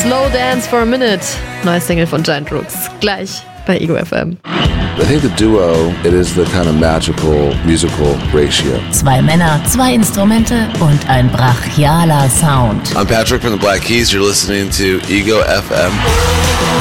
Slow Dance for a Minute. Neues Single von Giant Rooks. Gleich bei Ego FM. I think the duo, it is the kind of magical musical ratio. 2 Männer, 2 Instrumente und ein brachialer Sound. I'm Patrick from the Black Keys. You're listening to Ego FM.